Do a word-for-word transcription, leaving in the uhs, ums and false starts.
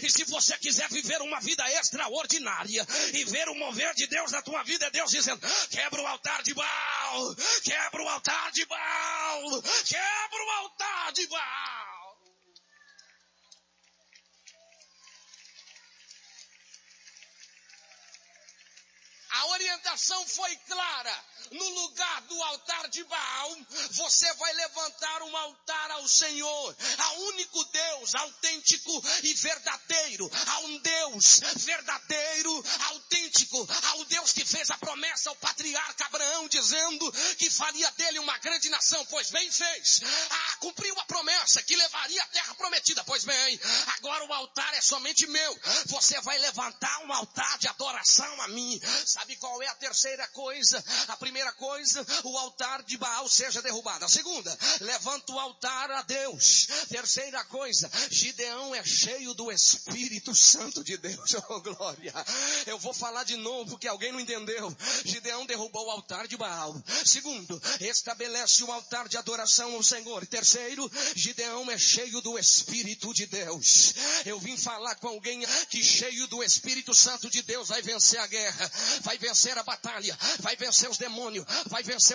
E se você quiser viver uma vida extraordinária e ver o mover de Deus na tua vida, é Deus dizendo: quebra o altar de Baal, quebra o altar de Baal, quebra o altar de Baal. A orientação foi clara. No lugar do altar de Baal, você vai levantar um altar ao Senhor, ao único Deus autêntico e verdadeiro, a um Deus verdadeiro, autêntico, ao Deus que fez a promessa ao patriarca Abraão, dizendo que faria dele uma grande nação. Pois bem, fez. Ah, cumpriu a promessa que levaria a terra prometida. Pois bem, agora o altar é somente meu. Você vai levantar um altar de adoração a mim. Sabe qual é a terceira coisa? A primeira coisa, o altar de Baal seja derrubado. A segunda, levanta o altar a Deus. Terceira coisa, Gideão é cheio do Espírito Santo de Deus. Oh, glória! Eu vou falar de novo porque alguém não entendeu. Gideão derrubou o altar de Baal. Segundo, estabelece um altar de adoração ao Senhor. Terceiro, Gideão é cheio do Espírito de Deus. Eu vim falar com alguém que cheio do Espírito Santo de Deus vai vencer a guerra, vai vencer a batalha, vai vencer os demônios, vai vencer